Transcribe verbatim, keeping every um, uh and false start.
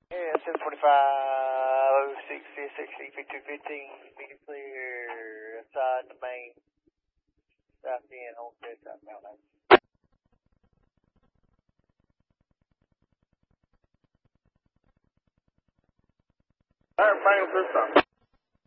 Yeah, seven forty-five, oh six, sixty, fifty-two fifteen, medium clear, outside the main, south end, Homestead, southbound. All right, final system.